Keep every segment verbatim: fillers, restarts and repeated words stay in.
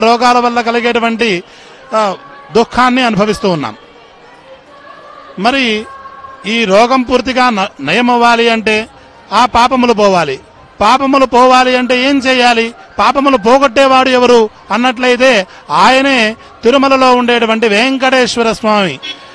రోగాల వల్ల కలిగేటువంటి దుఃఖాన్ని అనుభవిస్తూ ఉన్నాం. మరి ఈ రోగం పూర్తిగా నయమవ్వాలి అంటే ఆ పాపములు పోవాలి. పాపములు పోవాలి అంటే ఏం చేయాలి? పాపములు పోగొట్టేవాడు ఎవరు అన్నట్లయితే ఆయనే తిరుమలలో ఉండేటువంటి వెంకటేశ్వర స్వామి.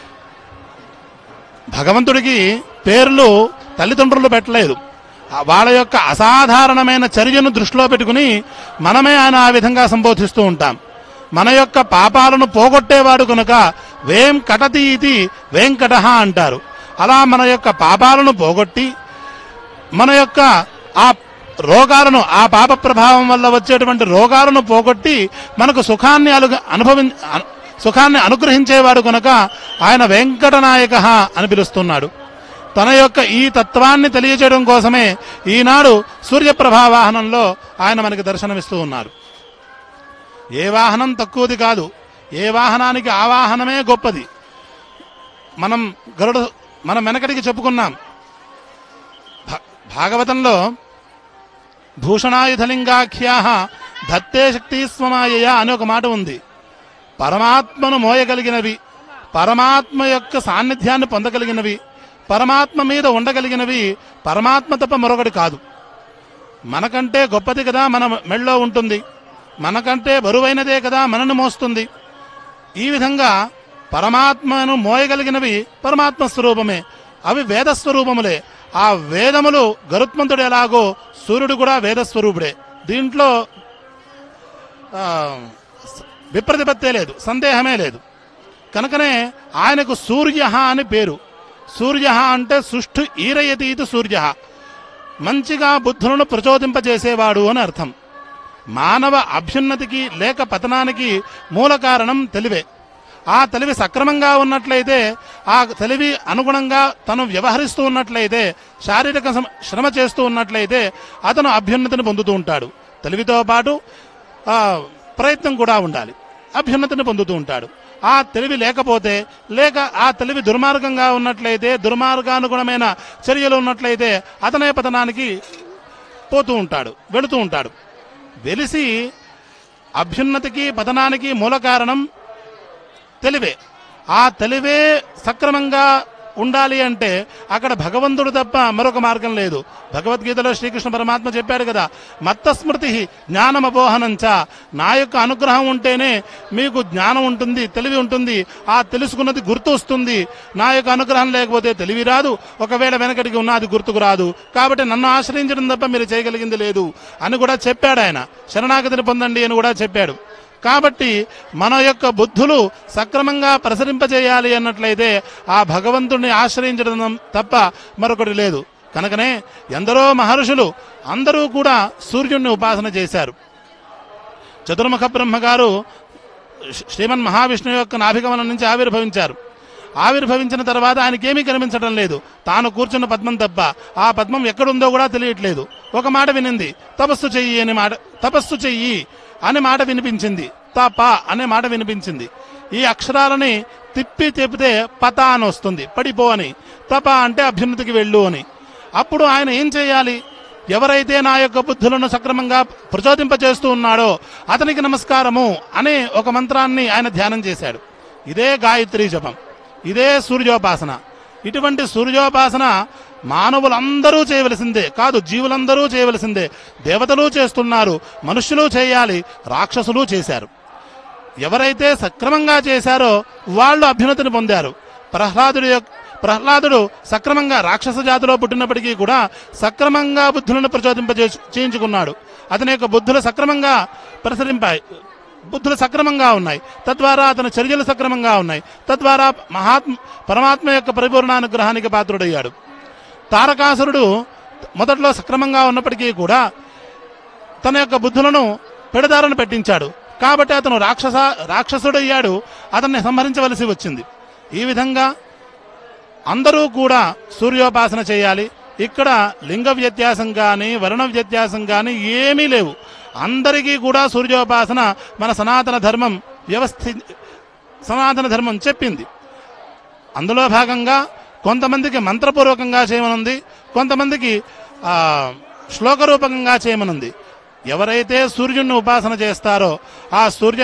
భగవంతుడికి పేర్లు తల్లిదండ్రులు పెట్టలేదు. వాళ్ళ యొక్క అసాధారణమైన చర్యను దృష్టిలో పెట్టుకుని మనమే ఆయన ఆ విధంగా సంబోధిస్తూ ఉంటాం. మన యొక్క పాపాలను పోగొట్టేవాడు కనుక వేం కటతి ఇది వెంకట అంటారు. అలా మన యొక్క పాపాలను పోగొట్టి మన యొక్క ఆ రోగాలను, ఆ పాప ప్రభావం వల్ల వచ్చేటువంటి రోగాలను పోగొట్టి మనకు సుఖాన్ని అనుభవి సుఖాన్ని అనుగ్రహించేవాడు కనుక ఆయన వెంకటనాయక అని పిలుస్తున్నాడు. తన యొక్క ఈ తత్వాన్ని తెలియజేయడం కోసమే ఈనాడు సూర్యప్రభా వాహనంలో ఆయన మనకి దర్శనమిస్తూ ఉన్నారు. ఏ వాహనం తక్కువది కాదు, ఏ వాహనానికి ఆ వాహనమే గొప్పది. మనం గరుడు మనం వెనకటికి చెప్పుకున్నాం. భాగవతంలో భూషణాయుధలింగాఖ్యా ధత్తే శక్తి స్వమాయ అని ఒక మాట ఉంది. పరమాత్మను మోయగలిగినవి, పరమాత్మ యొక్క సాన్నిధ్యాన్ని పొందగలిగినవి, పరమాత్మ మీద ఉండగలిగినవి పరమాత్మ తప్ప మరొకటి కాదు. మనకంటే గొప్పది కదా మన మెళ్ళో ఉంటుంది, మనకంటే బరువైనదే కదా మనను మోస్తుంది. ఈ విధంగా పరమాత్మను మోయగలిగినవి పరమాత్మ స్వరూపమే, అవి వేదస్వరూపములే. ఆ వేదములు గరుత్మంతుడు ఎలాగో సూర్యుడు కూడా వేదస్వరూపుడే. దీంట్లో విప్రతిపత్తే లేదు, సందేహమే లేదు. కనుకనే ఆయనకు సూర్య అని పేరు. సూర్య అంటే సుష్ఠు ఈరయతీతు సూర్య, మంచిగా బుద్ధులను ప్రచోదింపజేసేవాడు అని అర్థం. మానవ అభ్యున్నతికి లేక పతనానికి మూల కారణం తెలివే. ఆ తెలివి సక్రమంగా ఉన్నట్లయితే, ఆ తెలివి అనుగుణంగా తను వ్యవహరిస్తూ ఉన్నట్లయితే, శారీరక శ్రమ చేస్తూ ఉన్నట్లయితే అతను అభ్యున్నతిని పొందుతూ ఉంటాడు. తెలివితో పాటు ప్రయత్నం కూడా ఉండాలి, అభ్యున్నతిని పొందుతూ ఉంటాడు. ఆ తెలివి లేకపోతే, లేక ఆ తెలివి దుర్మార్గంగా ఉన్నట్లయితే, దుర్మార్గానుగుణమైన చర్యలు ఉన్నట్లయితే అతనే పతనానికి పోతూ ఉంటాడు, వెళుతూ ఉంటాడు. వెలిసి అభ్యున్నతికి పతనానికి మూల కారణం తెలివే. ఆ తెలివే సక్రమంగా ఉండాలి అంటే అక్కడ భగవంతుడు తప్ప మరొక మార్గం లేదు. భగవద్గీతలో శ్రీకృష్ణ పరమాత్మ చెప్పాడు కదా, మత్తస్మృతి జ్ఞానమపోహనంచ, నా యొక్క అనుగ్రహం ఉంటేనే మీకు జ్ఞానం ఉంటుంది, తెలివి ఉంటుంది, ఆ తెలుసుకున్నది గుర్తు వస్తుంది. నా యొక్క అనుగ్రహం లేకపోతే తెలివి రాదు, ఒకవేళ వెనకటికి ఉన్నది గుర్తుకు రాదు. కాబట్టి నన్ను ఆశ్రయించడం తప్ప మీరు చేయగలిగింది లేదు అని కూడా చెప్పాడు ఆయన. శరణాగతిని పొందండి అని కూడా చెప్పాడు. కాబట్టి మన యొక్క బుద్ధులు సక్రమంగా ప్రసరింపజేయాలి అన్నట్లయితే ఆ భగవంతుడిని ఆశ్రయించడం తప్ప మరొకటి లేదు. కనుకనే ఎందరో మహర్షులు అందరూ కూడా సూర్యుడిని ఉపాసన చేశారు. చతుర్ముఖ బ్రహ్మగారు శ్రీమన్ మహావిష్ణువు యొక్క నాభిగమనం నుంచి ఆవిర్భవించారు. ఆవిర్భవించిన తర్వాత ఆయనకేమీ కనిపించడం లేదు, తాను కూర్చున్న పద్మం తప్ప. ఆ పద్మం ఎక్కడుందో కూడా తెలియట్లేదు. ఒక మాట వినింది, తపస్సు చెయ్యి అని మాట, తపస్సు చెయ్యి అనే మాట వినిపించింది, తప అనే మాట వినిపించింది. ఈ అక్షరాలని తిప్పి తిప్పితే పత అని వస్తుంది, పడిపో అని. తప అంటే అభ్యున్నతికి వెళ్ళు అని. అప్పుడు ఆయన ఏం చేయాలి? ఎవరైతే నా యొక్క బుద్ధులను సక్రమంగా ప్రచోదింపజేస్తూ ఉన్నాడో అతనికి నమస్కారము అనే ఒక మంత్రాన్ని ఆయన ధ్యానం చేశాడు. ఇదే గాయత్రీ జపం, ఇదే సూర్యోపాసన. ఇటువంటి సూర్యోపాసన మానవులందరూ చేయవలసిందే కాదు, జీవులందరూ చేయవలసిందే. దేవతలు చేస్తున్నారు, మనుష్యులు చేయాలి, రాక్షసులు చేశారు. ఎవరైతే సక్రమంగా చేశారో వాళ్ళు అభ్యున్నతిని పొందారు. ప్రహ్లాదుడి ప్రహ్లాదుడు సక్రమంగా రాక్షస జాతిలో పుట్టినప్పటికీ కూడా సక్రమంగా బుద్ధులను ప్రచోదింపజే చేయించుకున్నాడు. అతని యొక్క బుద్ధులు సక్రమంగా ప్రసరింపాయి, బుద్ధులు సక్రమంగా ఉన్నాయి. తద్వారా అతని చర్యలు సక్రమంగా ఉన్నాయి. తద్వారా మహాత్మ పరమాత్మ యొక్క పరిపూర్ణానుగ్రహానికి పాత్రుడయ్యాడు. తారకాసురుడు మొదట్లో సక్రమంగా ఉన్నప్పటికీ కూడా తన యొక్క బుద్ధులను పెడదారను పెట్టించాడు. కాబట్టి అతను రాక్షస రాక్షసుడయ్యాడు, అతన్ని సంహరించవలసి వచ్చింది. ఈ విధంగా అందరూ కూడా సూర్యోపాసన చేయాలి. ఇక్కడ లింగ వ్యత్యాసం కానీ వర్ణ వ్యత్యాసం కానీ ఏమీ లేవు. అందరికీ కూడా సూర్యోపాసన మన సనాతన ధర్మం వ్యవస్థి సనాతన ధర్మం చెప్పింది. అందులో భాగంగా కొంతమందికి మంత్రపూర్వకంగా చేయమనుంది, కొంతమందికి శ్లోకరూపకంగా చేయమనుంది. ఎవరైతే సూర్యుడిని ఉపాసన చేస్తారో ఆ సూర్య